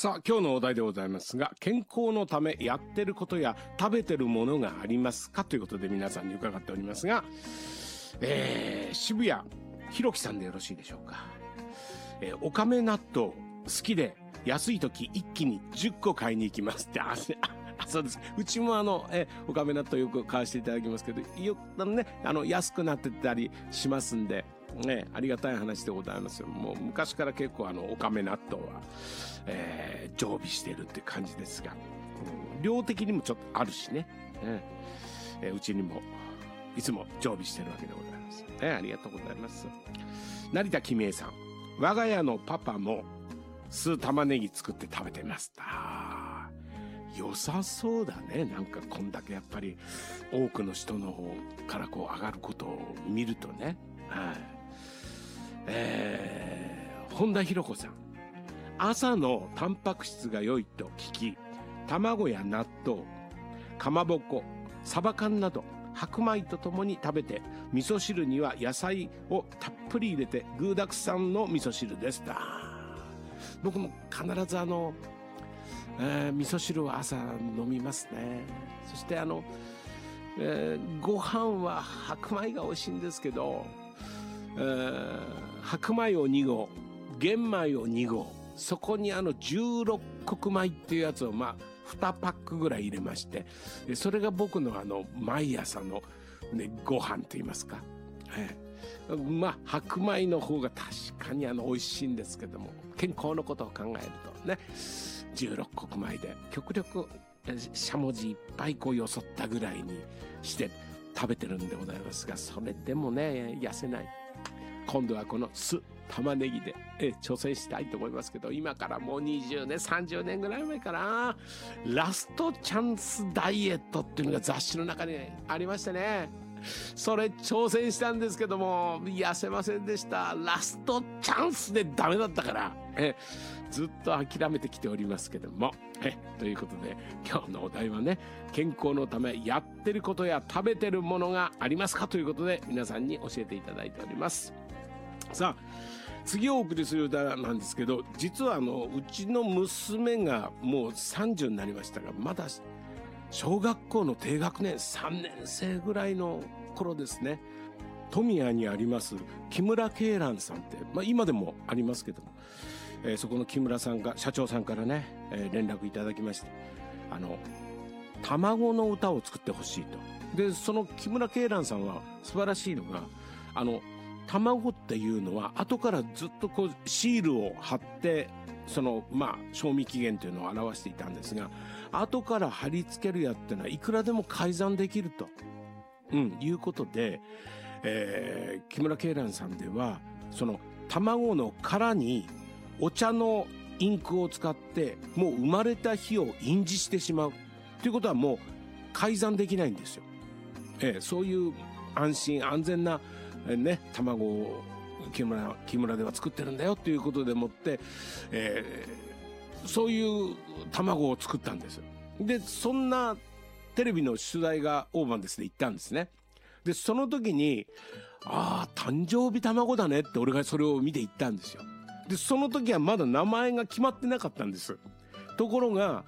さあ今日のお題でございますが、健康のためやってることや食べてるものがありますかということで皆さんに伺っておりますが、渋谷ひろきさんでよろしいでしょうか。おかめ納豆好きで安い時一気に10個買いに行きますってそうです。うちもおかめ納豆よく買わせていただきますけど、安くなってたりしますんで、ありがたい話でございますよ。もう昔から結構おかめ納豆は、常備しているって感じですが、量的にもちょっとあるしね、うちにもいつも常備してるわけでございます。ありがとうございます。成田きみえさん、我が家のパパも酢玉ねぎ作って食べてます。良さそうだね。なんかこんだけやっぱり多くの人の方からこう上がることを見るとね。本田博子さん、朝のタンパク質が良いと聞き、卵や納豆、かまぼこ、サバ缶など白米とともに食べて、味噌汁には野菜をたっぷり入れて具沢山の味噌汁です。僕も必ず味噌汁は朝飲みますね。そしてご飯は白米が美味しいんですけど、白米を2合、玄米を2合、そこに16穀米っていうやつを2パックぐらい入れまして、それが僕の毎朝の、ご飯と言いますか、白米の方が確かに美味しいんですけども、健康のことを考えるとね、16穀米で極力しゃもじいっぱいこうよそったぐらいにして食べてるんでございますが、それでもね痩せない。今度はこの酢玉ねぎで挑戦したいと思いますけど、今からもう20年30年ぐらい前かな、ラストチャンスダイエットっていうのが雑誌の中にありましてね、それ挑戦したんですけども痩せませんでした。ラストチャンスでダメだったからずっと諦めてきておりますけども、ということで今日のお題はね、健康のためやってることや食べてるものがありますかということで皆さんに教えていただいております。さあ次お送りする歌なんですけど、実はうちの娘がもう30になりましたが、まだ小学校の低学年3年生ぐらいの頃ですね。富谷にあります木村鶏卵さんって、今でもありますけども、そこの木村さんが社長さんからね、連絡いただきまして、卵の歌を作ってほしいと。でその木村鶏卵さんは素晴らしいのが、卵っていうのは後からずっとこうシールを貼って賞味期限というのを表していたんですが、後から貼り付けるやってのはいくらでも改ざんできると、いうことで、木村鶏卵さんではその卵の殻にお茶のインクを使ってもう生まれた日を印字してしまうということはもう改ざんできないんですよ。そういう安心安全な卵を木村では作ってるんだよということでもって、そういう卵を作ったんです。でそんなテレビの取材がオーバンですで行ったんですね。でその時に誕生日卵だねって俺がそれを見て言ったんですよ。でその時はまだ名前が決まってなかったんです。ところが